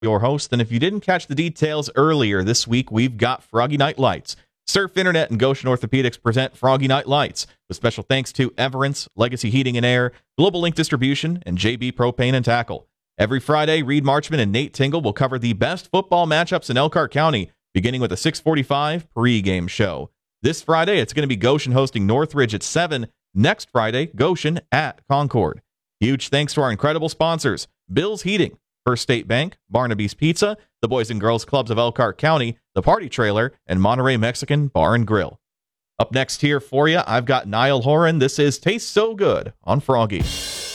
your host, and if you didn't catch the details earlier this week, we've got Froggy Night Lights. Surf Internet and Goshen Orthopedics present Froggy Night Lights, with special thanks to Everence, Legacy Heating and Air, Global Link Distribution, and JB Propane and Tackle. Every Friday, Reed Marchman and Nate Tingle will cover the best football matchups in Elkhart County, beginning with a 6:45 pregame show. This Friday, it's going to be Goshen hosting Northridge at 7. Next Friday, Goshen at Concord. Huge thanks to our incredible sponsors, Bill's Heating, First State Bank, Barnaby's Pizza, the Boys and Girls Clubs of Elkhart County, the Party Trailer, and Monterey Mexican Bar and Grill. Up next here for you, I've got Niall Horan. This is Taste So Good on Froggy.